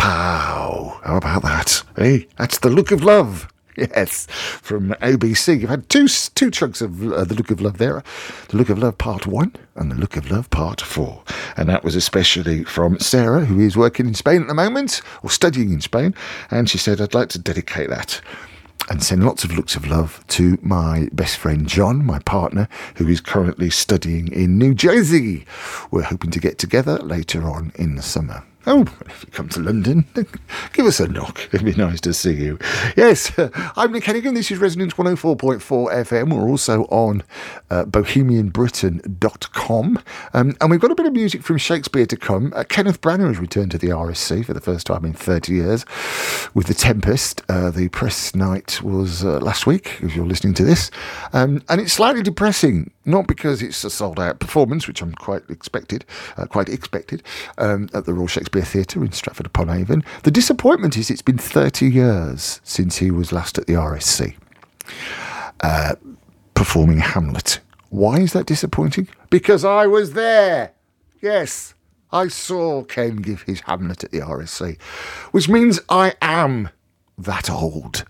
Wow, how about that? Hey, that's The Look of Love. Yes, from OBC. You've had two chunks of The Look of Love there. The Look of Love Part 1 and The Look of Love Part 4. And that was especially from Sarah, who is working in Spain at the moment, or studying in Spain. And she said, I'd like to dedicate that and send lots of looks of love to my best friend John, my partner, who is currently studying in New Jersey. We're hoping to get together later on in the summer. Oh, if you come to London, give us a knock. It'd be nice to see you. Yes, I'm Nick Hennigan. This is Resonance 104.4 FM. We're also on bohemianbritain.com. And we've got a bit of music from Shakespeare to come. Kenneth Branagh has returned to the RSC for the first time in 30 years with The Tempest. The press night was last week, if you're listening to this. And it's slightly depressing, not because it's a sold-out performance, which I'm quite expected at the Royal Shakespeare Theatre in Stratford-upon-Avon. The disappointment is it's been 30 years since he was last at the RSC performing Hamlet. Why is that disappointing? Because I was there. Yes, I saw Ken give his Hamlet at the RSC, which means I am that old.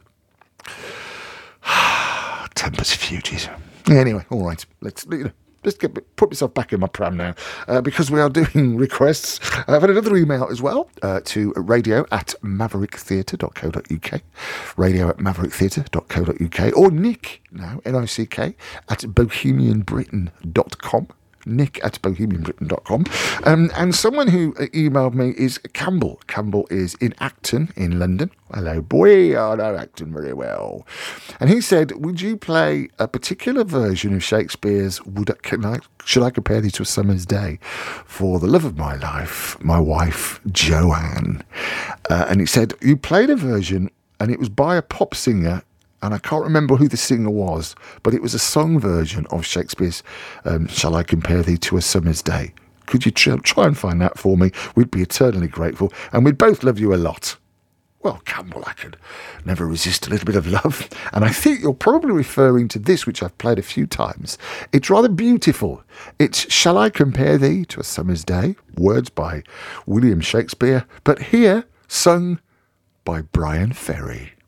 Tempest Fugees. Anyway, all right, let's put myself back in my pram now, because we are doing requests. I've had another email as well to radio@mavericktheatre.co.uk, radio@mavericktheatre.co.uk, or Nick, now, N-I-C-K, at bohemianbritain.com. Nick@bohemianbritain.com. And someone who emailed me is Campbell. Campbell is in Acton in London. Hello, boy. I know Acton very well. And he said, would you play a particular version of Shakespeare's Should I Compare Thee to a Summer's Day for the love of my life, my wife, Joanne? And he said, you played a version and it was by a pop singer, and I can't remember who the singer was, but it was a song version of Shakespeare's Shall I Compare Thee to a Summer's Day. Could you try and find that for me? We'd be eternally grateful, and we'd both love you a lot. Well, Campbell, I could never resist a little bit of love. And I think you're probably referring to this, which I've played a few times. It's rather beautiful. It's Shall I Compare Thee to a Summer's Day, words by William Shakespeare, but here sung by Brian Ferry.